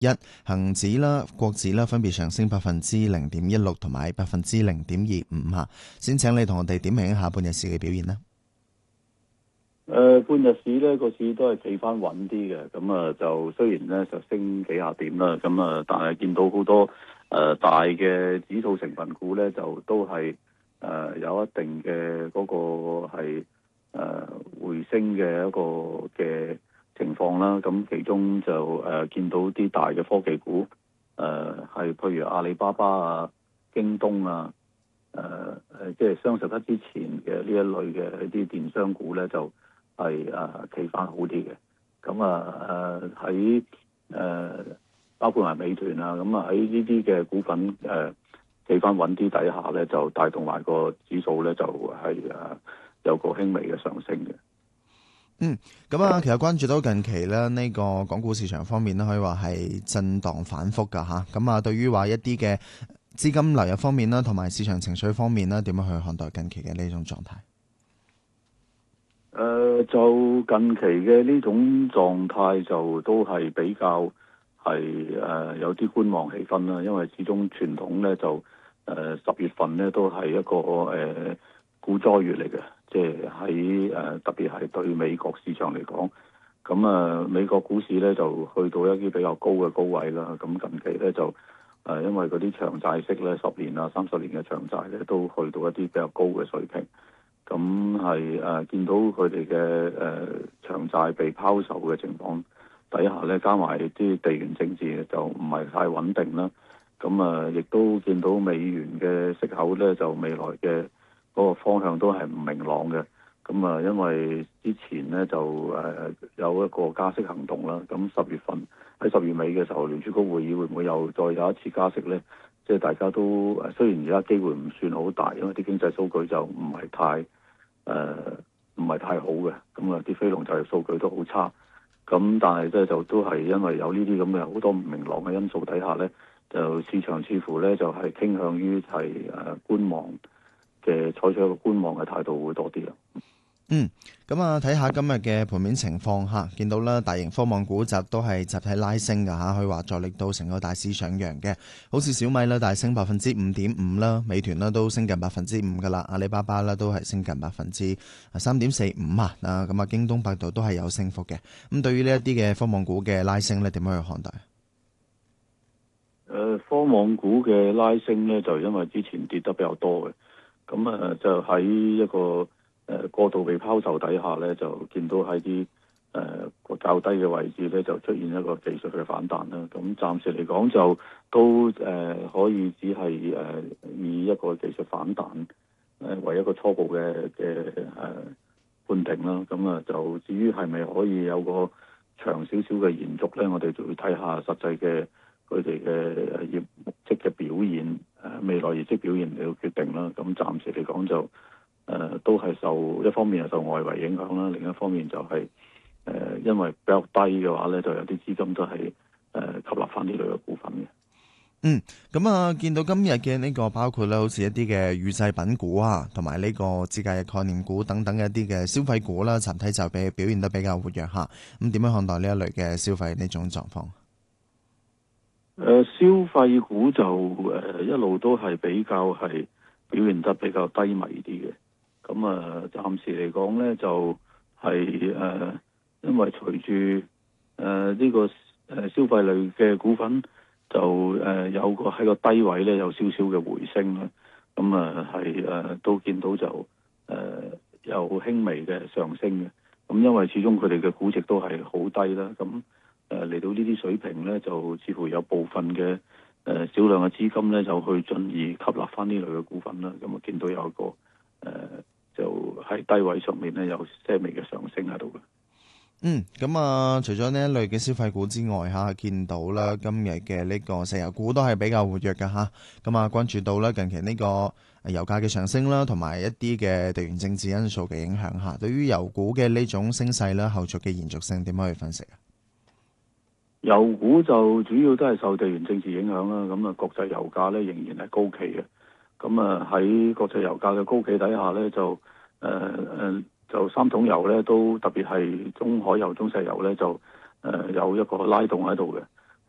恒指啦、國指啦分別上升0.16%同埋0.25%嚇。先請你同我哋點評一下半日市嘅表現啦。 半日市咧個市都係企翻穩啲嘅，咁就雖然咧就升幾廿點啦，咁但係見到好多大嘅指數成分股咧就都係有一定嘅嗰個係回升嘅一個嘅情況啦。咁其中就見到啲大嘅科技股係譬如阿里巴巴啊、京東啊、即係雙十一之前嘅呢一類嘅一啲電商股咧就係企翻好啲嘅。咁喺包括埋美團啊，咁喺呢啲嘅股份企翻穩啲底下咧，就帶動埋個指數咧就係有個輕微嘅上升嘅。 咁其實關注到近期咧呢個港股市場方面咧，可以話係震盪反覆㗎嚇。咁對於話一啲嘅資金流入方面啦，同埋市場情緒方面啦，點樣去看待近期嘅呢種狀態？ 就近期嘅呢種狀態就都係比較係有啲觀望氣氛啦，因為始終傳統咧就10月份咧都係一個股災月嚟嘅，即係喺特別係對美國市場嚟講，咁美國股市咧就去到一啲比較高嘅高位啦。咁近期咧就因為嗰啲長債息咧10年啊、30年嘅長債咧都去到一啲比較高嘅水平。咁係見到佢哋嘅長債被拋售嘅情況底下咧，加埋啲地緣政治就唔係太穩定啦。咁亦都見到美元嘅息口咧，就未來嘅嗰個方向都係唔明朗嘅。咁因為之前咧就有一個加息行動啦。咁喺10月尾嘅時候，聯儲局會議會唔會又再有一次加息咧？即係大家都雖然而家機會唔算好大，因為啲經濟數據就唔係太好嘅，咁啲非農就業數據都好差，咁但係咧就都係因為有呢啲咁嘅好多唔明朗嘅因素底下咧，就市場似乎咧就係傾向於係觀望嘅，採取一個觀望嘅態度會多啲啦。 咁睇下今日嘅盤面情況嚇，見到啦，大型科網股都係集體拉升㗎嚇，可以話助力到成個大市上揚嘅。好似小米啦，大升5.5%啦，美團啦都升近5%㗎啦，阿里巴巴啦都係升近3.45%啊。咁京東、百度都係有升幅嘅。咁對於呢一啲嘅科網股嘅拉升咧，點樣去看待？ 科網股嘅拉升咧，就因為之前跌得比較多嘅，咁就喺一個過度被拋售底下咧，就見到喺啲較低嘅位置咧，就出現一個技術嘅反彈啦。咁暫時嚟講就都可以只係以一個技術反彈為一個初步嘅判定啦。咁就至於係咪可以有個長少少嘅延續咧，我哋就會睇下實際嘅佢哋嘅業績嘅表現，未來業績表現嚟到決定啦。咁暫時嚟講就都係受一方面係受外圍影響啦，另一方面就係因為比較低嘅話咧，就有啲資金都係吸納翻呢類嘅股份嘅。 見到今日嘅呢個包括咧，好似一啲嘅預製品股啊，同埋呢個自駕嘅概念股等等嘅一啲嘅消費股啦，整體就表現得比較活躍下。咁點樣看待呢一類嘅消費呢種狀況？ 消費股就一路都係比較係表現得比較低迷啲嘅。咁暫時嚟講咧，就係因為隨住呢個消費類嘅股份就有個喺個低位咧有少少嘅回升啦。咁係都見到就有輕微嘅上升嘅。咁因為始終佢哋嘅估值都係好低啦。咁嚟到呢啲水平咧，就似乎有部分嘅少量嘅資金咧，就去進而吸納翻呢類嘅股份啦。咁見到有一個就喺低位上面咧有些微嘅上升喺度嘅。 除咗呢一類嘅消費股之外嚇，見到啦今日嘅呢個石油股都係比較活躍嘅嚇。關注到啦近期呢個油價嘅上升啦，同埋一啲嘅地緣政治因素嘅影響嚇。對於油股嘅呢種升勢啦，後續嘅延續性點樣去分析啊？ 油股就主要都係受地緣政治影響啦。咁國際油價咧仍然係高企嘅。咁喺國際油價嘅高企底下咧，就三桶油咧都特別係中海油、中石油咧就有一個拉動喺度嘅。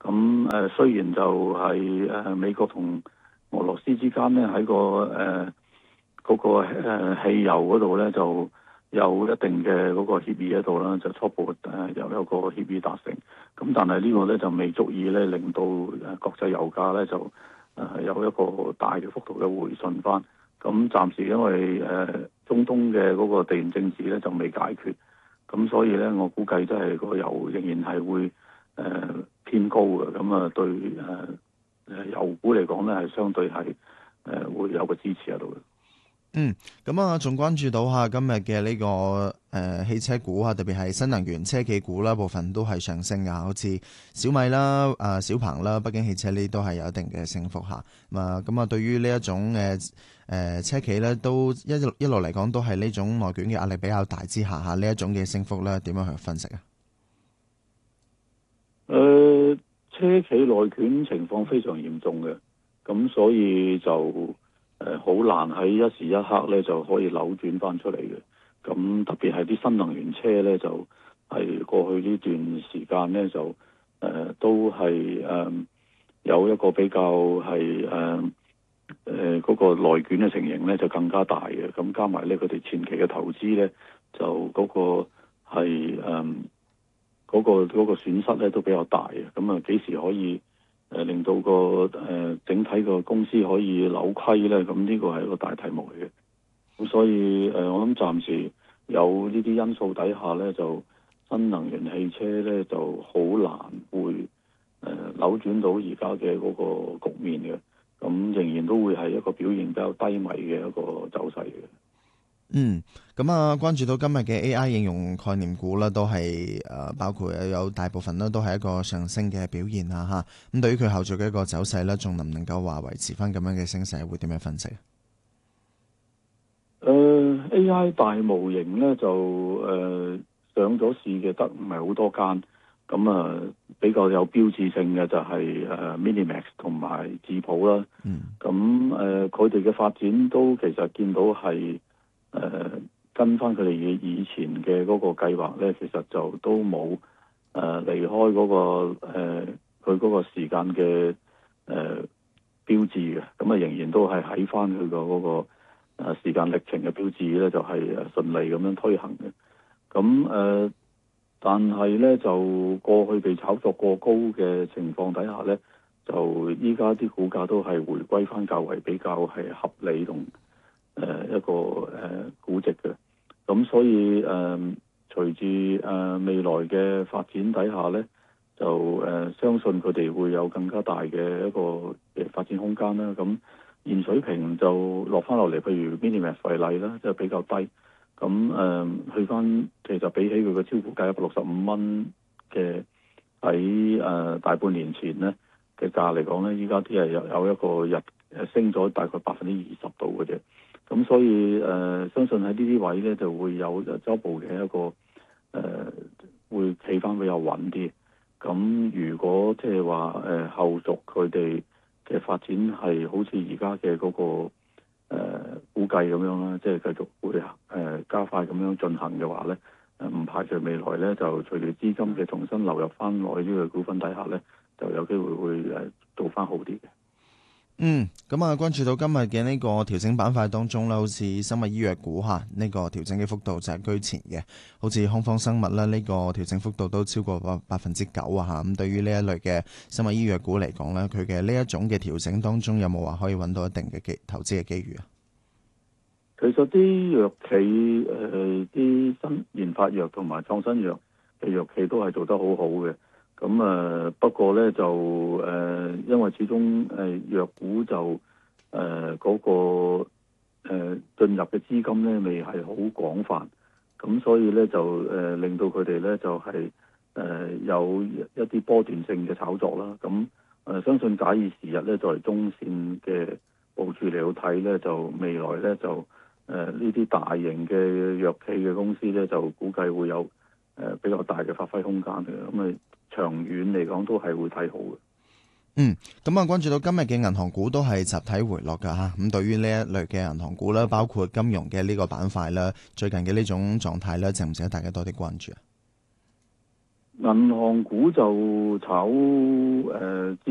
咁雖然就係美國同俄羅斯之間咧喺嗰個汽油嗰度咧就有一定嘅嗰個協議喺度啦，就初步有一個協議達成。咁但係呢個咧就未足以咧令到國際油價咧就有一個大嘅幅度嘅回順翻。咁暫時因為中東嘅嗰個地緣政治咧就未解決，咁所以咧我估計即係個油仍然係會偏高嘅。咁啊對油股嚟講咧係相對係會有個支持喺度嘅。 咁啊，仲關注到下今日嘅呢個汽車股啊，特別係新能源車企股啦，部分都係上升噶，好似小米啦、小鵬啦、北京汽車呢都係有一定嘅升幅下。咁啊，對於呢一種車企咧，都一路嚟講都係呢種內卷嘅壓力比較大之下，呢一種嘅升幅咧，點樣去分析啊？ 車企內卷情況非常嚴重嘅，咁所以就好難喺一時一刻咧就可以扭轉翻出嚟嘅。咁特別係啲新能源車咧，就係過去呢段時間咧就都係有一個比較係嗰個內卷嘅情形咧就更加大嘅。咁加埋咧佢哋前期嘅投資咧就嗰個係嗰個損失咧都比較大嘅。咁啊幾時可以令到個整體個公司可以扭虧咧？咁呢個係一個大題目嚟嘅。咁所以我諗暫時有呢啲因素底下咧，就新能源汽車咧就好難會扭轉到而家嘅嗰個局面嘅。咁仍然都會係一個表現比較低迷嘅一個走勢嘅。 咁啊，關注到今日嘅 AI 應用概念股啦，都係包括有大部分啦，都係一個上升嘅表現啊嚇。咁對於佢後續嘅一個走勢咧，仲能唔能夠話維持翻咁樣嘅升勢，會點樣分析 ？AI 大模型咧就上咗市嘅得唔係好多間，咁比較有標誌性嘅就係Minimax 同埋智譜啦。咁佢哋嘅發展都其實見到係跟翻佢哋以前嘅嗰個計劃咧，其實就都冇離開嗰個佢嗰個時間嘅標誌嘅。咁仍然都係喺翻佢個嗰個時間歷程嘅標誌咧，就係順利咁樣推行嘅。咁但係咧就過去被炒作過高嘅情況底下咧，就依家啲股價都係回歸翻較為比較係合理同一個估值嘅。咁所以隨住未來嘅發展底下咧，就相信佢哋會有更加大嘅一個發展空間啦。咁現水平就落翻落嚟，譬如 Minimax 為例啦，即係比較低。咁去翻其實比起佢嘅招股價165蚊嘅喺大半年前咧嘅價嚟講咧，依家啲係有一個日升咗大概20%度嘅啫。咁所以相信喺呢啲位咧就會有初步嘅一個會企翻比較穩啲。咁如果即係話後續佢哋嘅發展係好似而家嘅嗰個估計咁樣啦，即係繼續會加快咁樣進行嘅話咧，唔排除未來咧就隨住資金嘅重新流入翻內呢個股份底下咧，就有機會會做翻好啲嘅。 咁啊，關注到今日嘅呢個調整板塊當中啦，好似生物醫藥股呢個調整嘅幅度就係居前嘅，好似康方生物啦，呢個調整幅度都超過9%啊。咁對於呢一類嘅生物醫藥股嚟講咧，佢嘅呢一種嘅調整當中有冇話可以揾到一定嘅投資嘅機遇啊？ 其實啲藥企啲新研發藥同埋創新藥嘅藥企都係做得好好嘅。咁不過咧就因為始終藥股就嗰個進入嘅資金咧未係好廣泛，咁所以咧就令到佢哋咧就係有一啲波段性嘅炒作啦。咁相信假以時日咧，作為中線嘅部署嚟到睇咧，就未來咧就呢啲大型嘅藥企嘅公司咧，就估計會有比較大嘅發揮空間嘅。咁長遠嚟講都係會睇好嘅。 咁啊，關注到今日嘅銀行股都係集體回落㗎嚇。咁對於呢一類嘅銀行股啦，包括金融嘅呢個板塊啦，最近嘅呢種狀態咧，值唔值得大家多啲關注啊？ 銀行股就炒